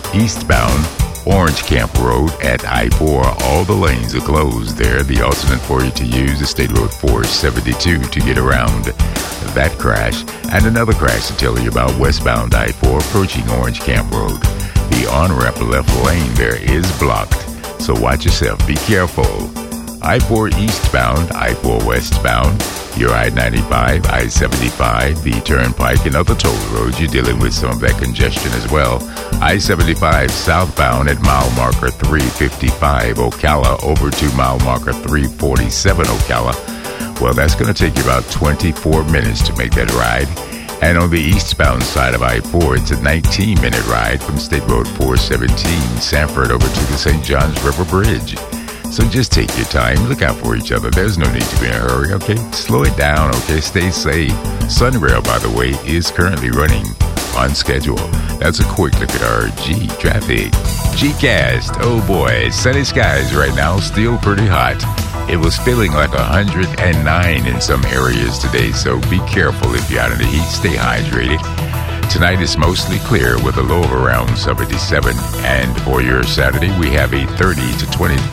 Eastbound, Orange Camp Road at I-4. All the lanes are closed there. The alternate for you to use is State Road 472 to get around that crash. And another crash to tell you about westbound I-4 approaching Orange Camp Road. The on-ramp left lane there is blocked, so watch yourself. Be careful. I-4 eastbound, I-4 westbound, your I-95, I-75, the Turnpike, and other toll roads, you're dealing with some of that congestion as well. I-75 southbound at mile marker 355 Ocala over to mile marker 347 Ocala. Well, that's going to take you about 24 minutes to make that ride. And on the eastbound side of I-4, it's a 19-minute ride from State Road 417, Sanford, over to the St. Johns River Bridge. So just take your time. Look out for each other. There's no need to be in a hurry, okay? Slow it down, okay? Stay safe. Sunrail, by the way, is currently running on schedule. That's a quick look at our G traffic. Gcast, oh boy, sunny skies right now, still pretty hot. It was feeling like 109 in some areas today, so be careful if you're out in the heat. Stay hydrated. Tonight is mostly clear with a low of around 77. And for your Saturday, we have a 20 to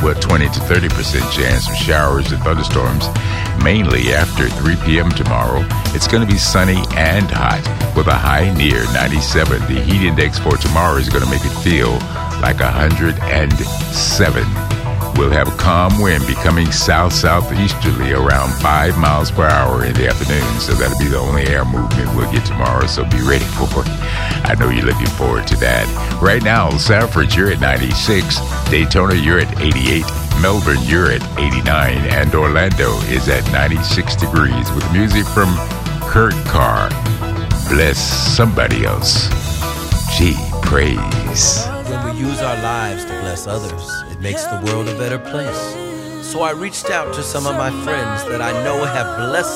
30% chance of showers and thunderstorms, mainly after 3 p.m. tomorrow. It's going to be sunny and hot with a high near 97. The heat index for tomorrow is going to make it feel like 107. We'll have a calm wind becoming south-southeasterly around 5 miles per hour in the afternoon. So that'll be the only air movement we'll get tomorrow. So be ready for it. I know you're looking forward to that. Right now, Sanford, you're at 96. Daytona, you're at 88. Melbourne, you're at 89. And Orlando is at 96 degrees with music from Kurt Carr. Bless somebody else. Gee, praise. When we use our lives to bless others, it makes the world a better place. So I reached out to some of my friends that I know have blessed